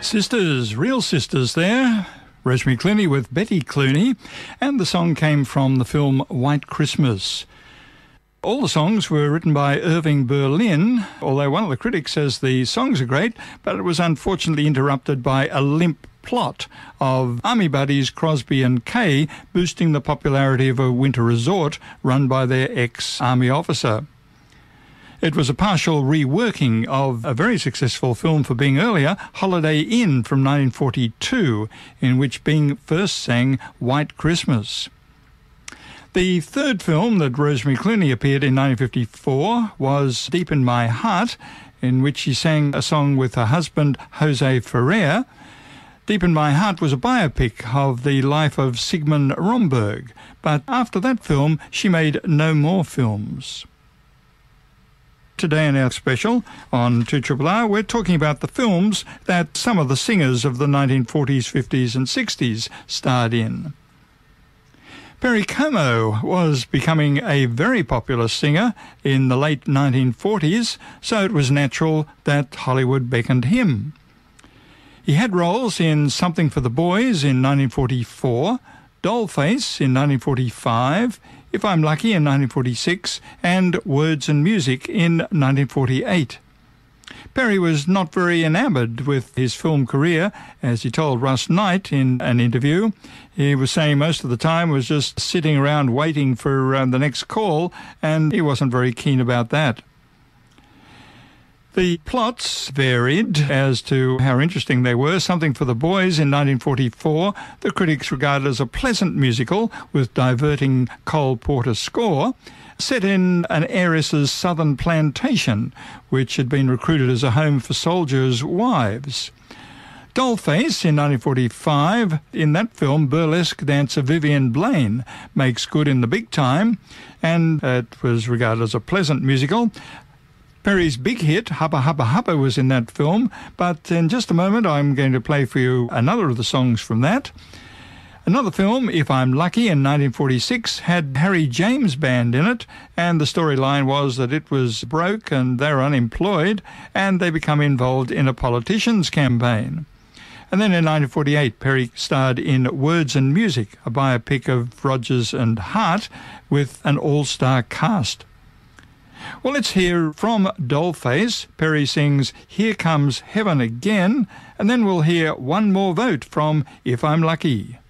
Sisters, real sisters there. Rosemary Clooney with Betty Clooney, and the song came from the film White Christmas. All the songs were written by Irving Berlin, although one of the critics says the songs are great, but it was unfortunately interrupted by a limp plot of army buddies Crosby and Kay boosting the popularity of a winter resort run by their ex-army officer. It was a partial reworking of a very successful film for Bing earlier, Holiday Inn from 1942, in which Bing first sang White Christmas. The third film that Rosemary Clooney appeared in 1954 was Deep in My Heart, in which she sang a song with her husband Jose Ferrer. Deep in My Heart was a biopic of the life of Sigmund Romberg, but after that film she made no more films. Today in our special on 2RRR, we're talking about the films that some of the singers of the 1940s, 50s and 60s starred in. Perry Como was becoming a very popular singer in the late 1940s, so it was natural that Hollywood beckoned him. He had roles in Something for the Boys in 1944, Dollface in 1945, If I'm Lucky in 1946, and Words and Music in 1948. Perry was not very enamoured with his film career, as he told Russ Knight in an interview. He was saying most of the time was just sitting around waiting for the next call, and he wasn't very keen about that. The plots varied as to how interesting they were. Something for the Boys in 1944, the critics regarded as a pleasant musical with diverting Cole Porter score, set in an heiress's southern plantation, which had been recruited as a home for soldiers' wives. Dollface in 1945, in that film, burlesque dancer Vivian Blaine makes good in the big time, and it was regarded as a pleasant musical. Perry's big hit, Hubba Hubba Hubba, was in that film, but in just a moment I'm going to play for you another of the songs from that. Another film, If I'm Lucky, in 1946, had Harry James Band in it, and the storyline was that it was broke and they were unemployed, and they become involved in a politician's campaign. And then in 1948, Perry starred in Words and Music, a biopic of Rodgers and Hart with an all-star cast. Well, let's hear from Dollface. Perry sings Here Comes Heaven Again, and then we'll hear One More Vote from If I'm Lucky.